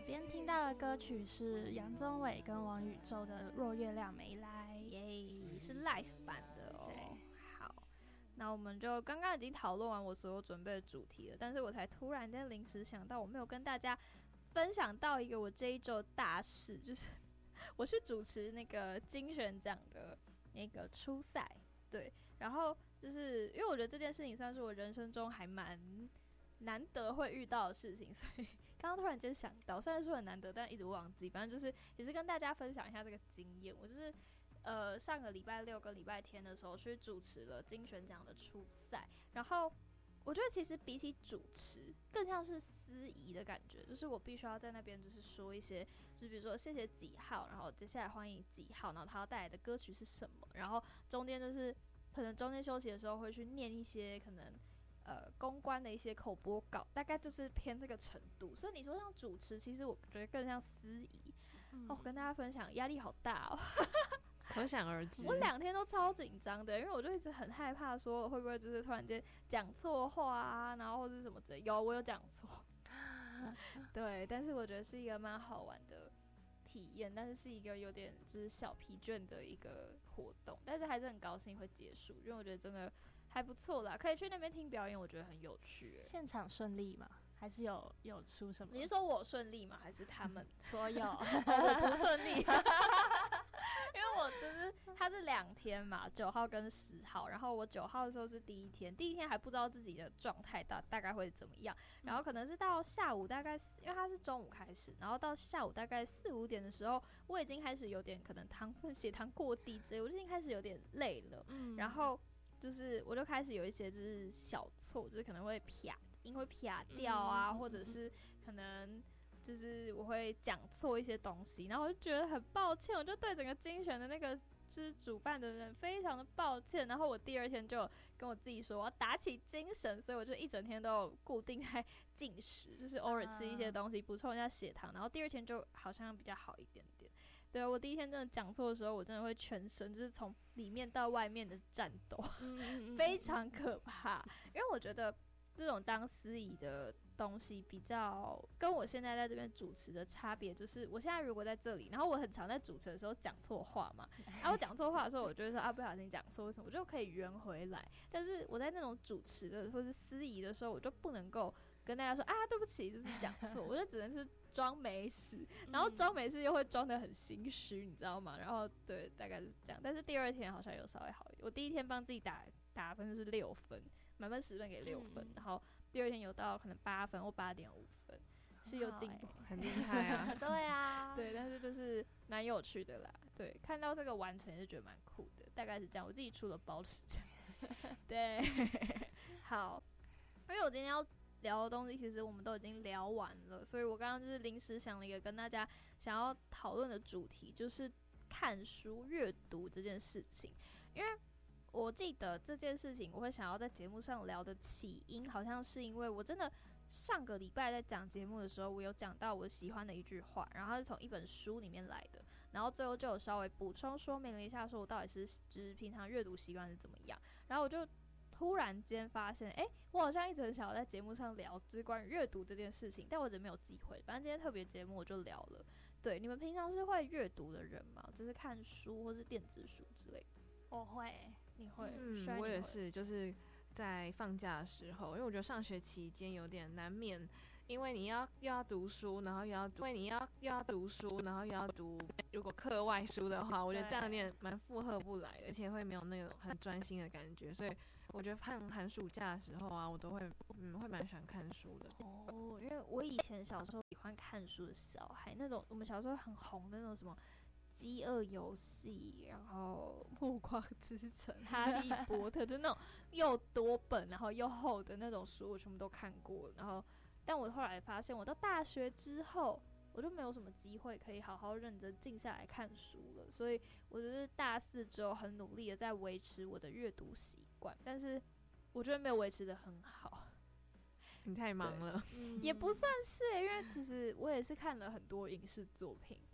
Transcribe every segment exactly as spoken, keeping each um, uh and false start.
耳边听到的歌曲是杨宗纬跟王宇宙的《若月亮没来》， 耶，是 live 版的哦。好，那我们就刚刚已经讨论完我所有准备的主题了，但是我才突然间临时想到，我没有跟大家分享到一个我这一周大事，就是我去主持那个金选奖的那个初赛，对，然后就是因为我觉得这件事情算是我人生中还蛮难得会遇到的事情，所以刚刚突然间想到，虽然说很难得，但一直忘记。反正就是也是跟大家分享一下这个经验。我就是呃上个礼拜六跟礼拜天的时候去主持了金选奖的初赛，然后我觉得其实比起主持，更像是司仪的感觉，就是我必须要在那边就是说一些，就是比如说谢谢几号，然后接下来欢迎几号，然后他要带来的歌曲是什么，然后中间就是可能中间休息的时候会去念一些可能。呃，公关的一些口播稿，大概就是偏这个程度。所以你说像主持，其实我觉得更像司仪。嗯、哦，跟大家分享，压力好大哦， 可想而知。 我两天都超紧张的，因为我就一直很害怕说会不会就是突然间讲错话啊，然后或者什么之类。有，我有讲错，对，但是我觉得是一个蛮好玩的体验，但是是一个有点就是小疲倦的一个活动，但是还是很高兴会结束，因为我觉得真的。还不错啦，可以去那边听表演，我觉得很有趣。 现场顺利吗？还是有有出什么？ 你是说我顺利吗？还是他们所有？ 哦、我不顺利，因为我就是他是两天嘛，九号跟十号。然后我九号的时候是第一天，第一天还不知道自己的状态大大概会怎么样。然后可能是到下午大概，因为他是中午开始，然后到下午大概四五点的时候，我已经开始有点可能糖分血糖过低之类，我已经开始有点累了。嗯、然后。就是我就开始有一些就是小错，就是可能会啪音会啪掉啊，嗯、或者是可能就是我会讲错一些东西，然后我就觉得很抱歉，我就对整个精选的那个就是主办的人非常的抱歉。然后我第二天就跟我自己说我要打起精神，所以我就一整天都有固定在进食，就是偶尔吃一些东西补充一下血糖，然后第二天就好像比较好一点点。对，我第一天真的讲错的时候，我真的会全身就是从里面到外面的战斗，非常可怕。因为我觉得这种当司仪的东西比较跟我现在在这边主持的差别，就是我现在如果在这里，然后我很常在主持的时候讲错话嘛，然后我讲错话的时候，我就会说啊不小心讲错什么，我就可以圆回来。但是我在那种主持的或是司仪的时候，我就不能够跟大家说啊对不起，就是讲错，我就只能是。装没事，然后装没事又会装得很心虚，你知道吗？然后对，大概是这样。但是第二天好像有稍微好一点。我第一天帮自己打打分就是六分，满分十分给六分，嗯、然后第二天有到可能八分或八点五分，是有进步， 很厉害啊！ 对啊， 对，但是就是蛮有趣的啦。对，看到这个完成是觉得蛮酷的，大概是这样。我自己出的包是这样。对，好，因为我今天要。聊的东西其实我们都已经聊完了，所以我刚刚就是临时想了一个跟大家想要讨论的主题，就是看书阅读这件事情。因为我记得这件事情我会想要在节目上聊的起因，好像是因为我真的上个礼拜在讲节目的时候，我有讲到我喜欢的一句话，然后它是从一本书里面来的，然后最后就有稍微补充说明了一下，说我到底是就是平常阅读习惯是怎么样，然后我就。突然间发现，哎、欸，我好像一直很想要在节目上聊就是关于阅读这件事情，但我一直没有机会。反正今天特别节目我就聊了。对，你们平常是会阅读的人吗？就是看书或是电子书之类的？ 我会， 你会？ 嗯，我也是，就是在放假的时候，因为我觉得上学期间有点难免，因为你要又要读书，然后又要读，因为你要又要读书，然后又要读。如果课外书的话，我觉得这样有点蛮负荷不来的，而且会没有那种很专心的感觉，所以我觉得看寒暑假的时候啊，我都会嗯会蛮喜欢看书的。 哦，因为我以前小时候喜欢看书的小孩，那种我们小时候很红的那种什么。饥饿游戏，然后暮光之城、哈利波特，就那种又多本然后又厚的那种书，我全部都看过。然后，但我后来发现，我到大学之后，我就没有什么机会可以好好认真静下来看书了。所以，我就是大四之后很努力的在维持我的阅读习惯，但是我觉得没有维持得很好。 你太忙了， 嗯、也不算是、欸，因为其实我也是看了很多影视作品。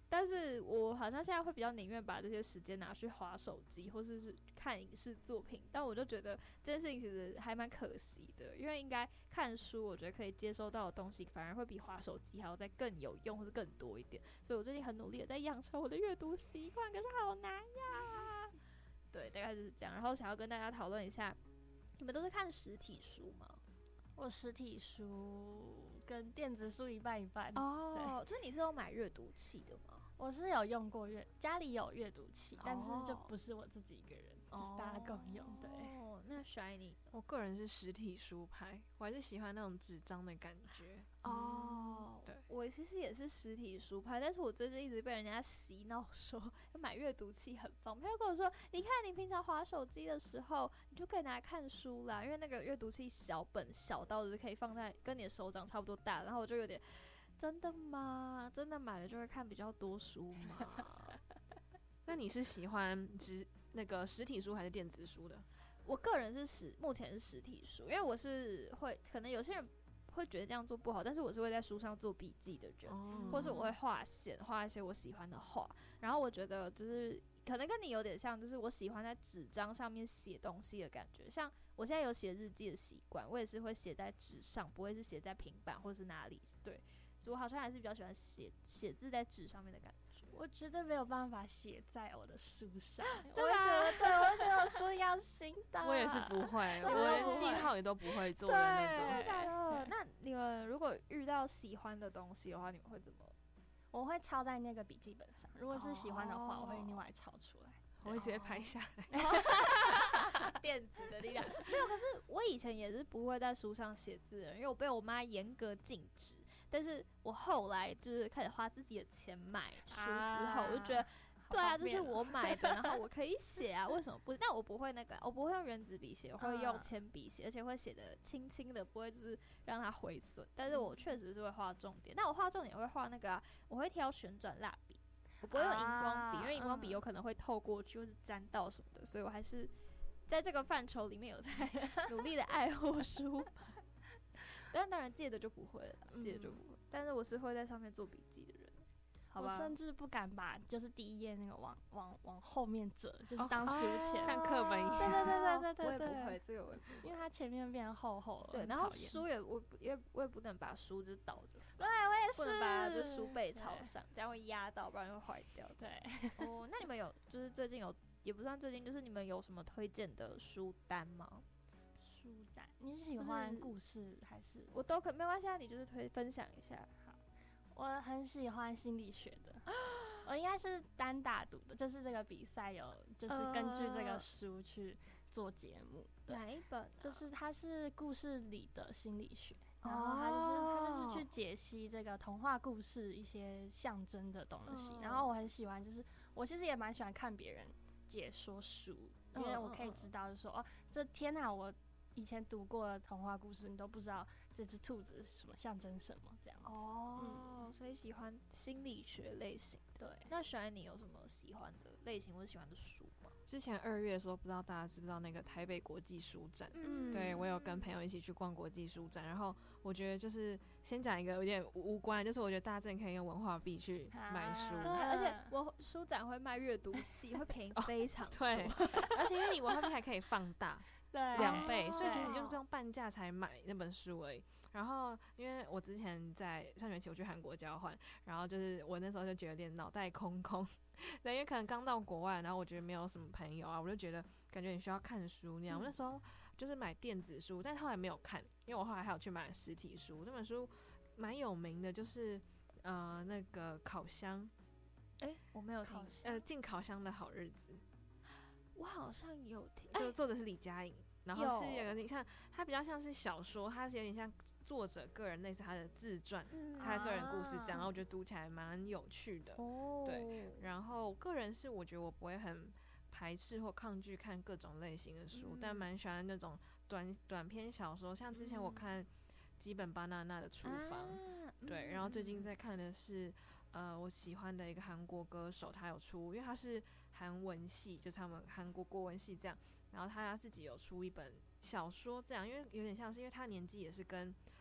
但是我好像现在会比较宁愿把这些时间拿去滑手机，或是是看影视作品。但我就觉得这件事情其实还蛮可惜的，因为应该看书，我觉得可以接收到的东西反而会比滑手机还要再更有用，或是更多一点。所以我最近很努力的在养成我的阅读习惯，可是好难呀。对，大概就是这样。然后想要跟大家讨论一下，你们都是看实体书吗？ 我实体书跟电子书一半一半。 哦，所以你是有买阅读器的吗？ 我是有用过阅，家里有阅读器， 哦、 但是就不是我自己一个人，就是大家共用。对。 哦，那 Shiny， 我个人是实体书派，我还是喜欢那种纸张的感觉。 哦， 对， 我其实也是实体书派，但是我最近一直被人家洗脑说要买阅读器很方便，他就跟我说，你看你平常滑手机的时候，你就可以拿来看书啦，因为那个阅读器小本小到就是可以放在跟你的手掌差不多大，然后我就有点，真的吗？真的买了就会看比较多书吗？ 那你是喜欢实那个实体书还是电子书的？ 我个人是实，目前是实体书，因为我是会，可能有些人会觉得这样做不好，但是我是会在书上做笔记的人， 哦、 或是我会画线，画一些我喜欢的画。然后我觉得就是可能跟你有点像，就是我喜欢在纸张上面写东西的感觉。像我现在有写日记的习惯，我也是会写在纸上，不会是写在平板或是哪里。对，所以我好像还是比较喜欢写写字在纸上面的感觉。 我绝对没有办法写在我的书上， 对我会觉得，对，我会觉得我书要新的。 我也是不会， 对我连记号也都不会做的那种。 真的？那你们如果遇到喜欢的东西的话，你们会怎么？ 我会抄在那个笔记本上，如果是喜欢的话， 哦、 我会另外抄出来。 我会直接拍下来。 电子的力量没有，可是我以前也是不会在书上写字的人，因为我被我妈严格禁止。但是我后来就是开始花自己的钱买书之后，啊、我就觉得，对啊，这是我买的，然后我可以写啊，为什么不？但我不会那个，我不会用原子笔写，我会用铅笔写，而且会写的轻轻的，不会就是让它毁损。但是我确实是会画重点，但我画重点会画那个啊，我会挑旋转蜡笔，我不会用荧光笔，啊、因为荧光笔有可能会透过去或是沾到什么的，所以我还是在这个范畴里面有在努力的爱护书。但当然借的就不会了，借的就不会。嗯、但是我是会在上面做笔记的人，好吧？ 我甚至不敢把就是第一页那个往往往后面折，就是当书签， 哦、像课本一样。 对对对对对对， 我也不会，这个我也不会， 因为它前面变厚厚了。 对，然后书也我也我也不能把书就倒着， 对我也是， 不能把它就书背朝上，这样会压到，不然会坏掉。 对， 哦，那你们有就是最近有也不算最近，就是你们有什么推荐的书单吗？ 书单，你是喜欢故事还是？ 我都可没关系啊，你就是推分享一下。 好，我很喜欢心理学的，我应该是单打独的，就是这个比赛有就是根据这个书去做节目。 呃、哪一本、啊？ 就是它是故事里的心理学，然后它就是它就是去解析这个童话故事一些象征的东西。 哦、 然后我很喜欢，就是我其实也蛮喜欢看别人解说书，因为我可以知道就是说哦，这天哪，我以前读过的童话故事，你都不知道这只兔子是什么象征什么这样子。 哦、嗯，所以喜欢心理学类型。 对， 那小爱你有什么喜欢的类型或者喜欢的书吗？ 之前二月的时候，不知道大家知不知道那个台北国际书展？ 嗯， 对我有跟朋友一起去逛国际书展，然后我觉得就是先讲一个有点无关，就是我觉得大家真的可以用文化币去买书， 对，而且我书展会卖阅读器，会便宜非常多， 哦、对，而且因为你文化币还可以放大。两倍，所以其实你就是用半价才买那本书而已。然后，因为我之前在上学期我去韩国交换，然后就是我那时候就觉得有点脑袋空空，对，因为可能刚到国外，然后我觉得没有什么朋友啊，我就觉得感觉你需要看书那样。嗯、我那时候就是买电子书，但是后来没有看，因为我后来还有去买实体书。这本书蛮有名的，就是呃那个烤箱， 哎、欸，我没有听， 呃进烤箱的好日子。 我好像有听， 就作者是李佳颖，然后是有个你看，它比较像是小说，它是有点像作者个人类似他的自传，嗯、他的个人故事这样，然后我觉得读起来蛮有趣的。 哦， 对，然后个人是我觉得我不会很排斥或抗拒看各种类型的书，嗯、但蛮喜欢那种短短篇小说，像之前我看基本巴娜娜的厨房，啊、对，然后最近在看的是呃我喜欢的一个韩国歌手，他有出，因为他是韩文系，就是他们韩国国文系这样，然后他自己有出一本小说这样，因为有点像是因为他年纪也是跟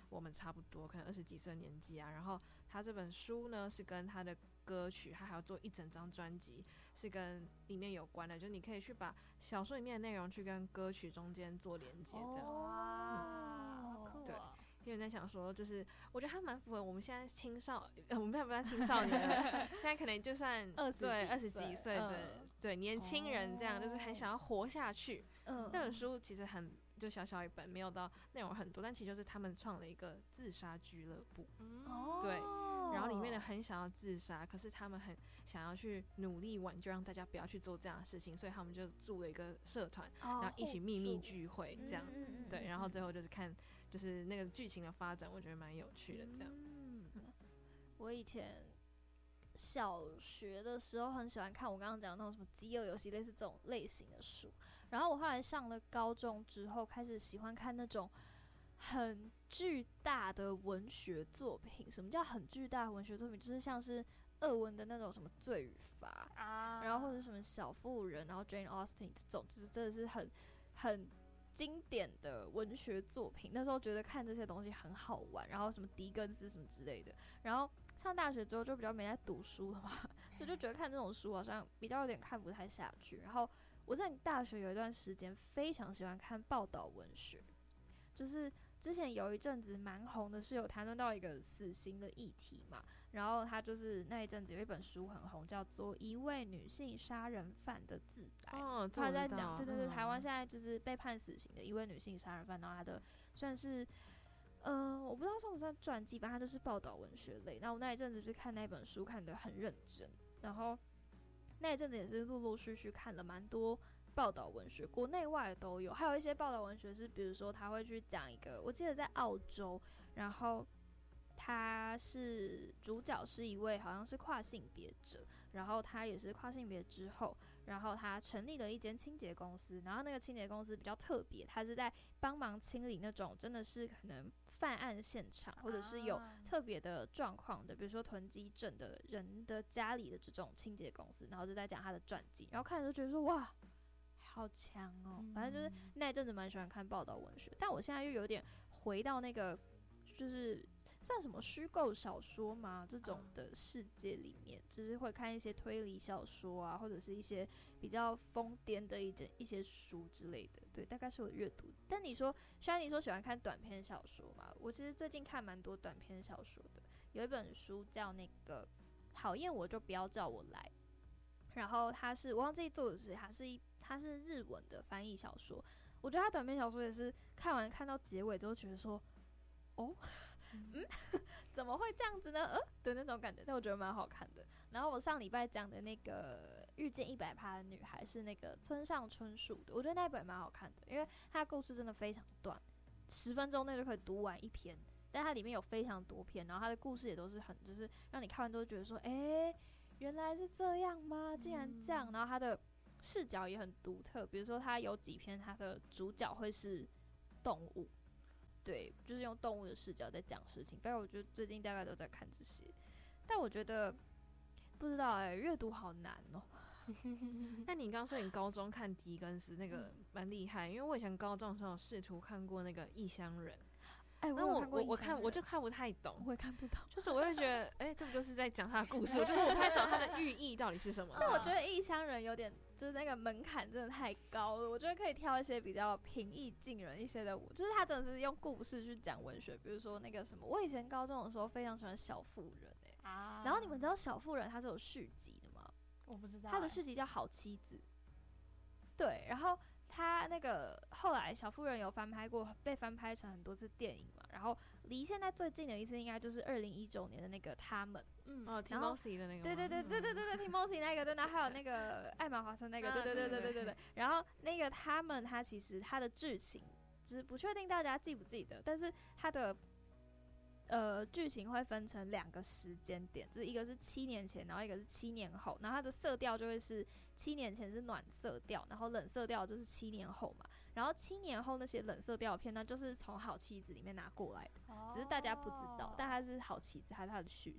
我们差不多，可能二十几岁年纪啊。然后他这本书呢是跟他的歌曲，他还要做一整张专辑，是跟里面有关的，就你可以去把小说里面的内容去跟歌曲中间做连接，这样。 哇， 嗯好酷对哦！ 因为在想说，就是我觉得他蛮符合我们现在青少，呃，我们现在不算青少年了，现在可能就算二十对二十几岁几岁的、 嗯对年轻人这样，就是很想要活下去。 嗯， 那本书其实很就小小一本，没有到内容很多，但其实就是他们创了一个自杀俱乐部， 嗯哦， 对然后里面的很想要自杀，可是他们很想要去努力挽救，让大家不要去做这样的事情，所以他们就组了一个社团， 然然后一起秘密聚会这样。 嗯嗯嗯对，然后最后后就是看就是那个剧情的发展，我觉得蛮有趣的这样。 嗯，我以前小学的时候很喜欢看我刚刚讲的那种什么饥饿游戏，类似这种类型的书。然后我后来上了高中之后，开始喜欢看那种很巨大的文学作品。什么叫很巨大的文学作品？就是像是俄文的那种什么《罪与罚》 啊， 然后或者什么小妇人，然后 Jane Austen 这种，就是真的是很很经典的文学作品。那时候觉得看这些东西很好玩，然后什么狄更斯什么之类的。然后上大学之后就比较没在读书了嘛，所以就觉得看这种书好像比较有点看不太下去。然后我在大学有一段时间非常喜欢看报道文学，就是之前有一阵子蛮红的，是有谈论到一个死刑的议题嘛。然后他就是那一阵子有一本书很红，叫做《一位女性杀人犯的自白》。 哦，这他在我知道讲，对对对， 嗯台湾现在就是被判死刑的一位女性杀人犯，然后她的算是，嗯、呃，我不知道算不算传记吧，它就是报道文学类。那我那一阵子就看那本书，看得很认真，然后那一阵子也是陆陆续续看了蛮多报道文学，国内外都有，还有一些报道文学是，比如说他会去讲一个，我记得在澳洲，然后他是主角是一位好像是跨性别者，然后他也是跨性别之后，然后他成立了一间清洁公司，然后那个清洁公司比较特别，他是在帮忙清理那种真的是可能犯案现场或者是有啊特别的状况的，比如说囤积症的人的家里的这种清洁公司，然后就在讲他的传记，然后看着就觉得说哇，好强哦！反正就是那一阵子蛮喜欢看报道文学，但我现在又有点回到那个就是算什么虚构小说嘛这种的世界里面，就是会看一些推理小说啊，或者是一些比较疯癫的一些一些书之类的。对，大概是我阅读。但你说，虽然你说喜欢看短篇小说嘛，我其实最近看蛮多短篇小说的。有一本书叫那个《讨厌我就不要叫我来》，然后它是我忘记作者是谁，它是一它是日文的翻译小说。我觉得它短篇小说也是看完看到结尾之后觉得说，哦。嗯，怎么会这样子呢？呃的那种感觉，但我觉得蛮好看的。然后我上礼拜讲的那个《遇见一百趴的女孩》是那个村上春树的，我觉得那一本蛮好看的，因为它的故事真的非常短，十分钟内就可以读完一篇，但它里面有非常多篇，然后它的故事也都是很就是让你看完都觉得说，哎、欸，原来是这样吗？竟然这样，然后它的视角也很独特，比如说它有几篇它的主角会是动物。对，就是用动物的视角在讲事情。但是我觉得最近大概都在看这些，但我觉得不知道哎、欸，阅读好难哦、喔。 那你刚刚说你高中看狄更斯那个蛮厉害，因为我以前高中的时候有试图看过那个《异乡人》， 哎、欸， 那我我我看看我就看不太懂， 我也看不懂， 就是我会觉得，哎、欸，这不就是在讲他的故事？我就是我不太懂他的寓意到底是什么。 那我觉得《异乡人》有点。就是那个门槛真的太高了，我觉得可以挑一些比较平易近人一些的，就是他真的是用故事去讲文学，比如说那个什么，我以前高中的时候非常喜欢小妇人哎、欸啊，然后你们知道小妇人它是有续集的吗？ 我不知道、欸， 它的续集叫好妻子，对，然后他那个后来小妇人有翻拍过，被翻拍成很多次电影嘛，然后离现在最近的一次应该就是二零一九年的那个他们。 嗯，哦 ，Timothy 的那个， 对对对对对对对 ，Timothy 那个，对，然后还有那个艾玛华森那个，对对对对对对对。然后那个他们，他其实他的剧情，就是不确定大家记不记得，但是他的呃剧情会分成两个时间点，就是一个是七年前，然后一个是七年后，然后它的色调就会是七年前是暖色调，然后冷色调就是七年后嘛。然后七年后那些冷色调的片段就是从好妻子里面拿过来的，只是大家不知道，但它是好妻子，还是它的续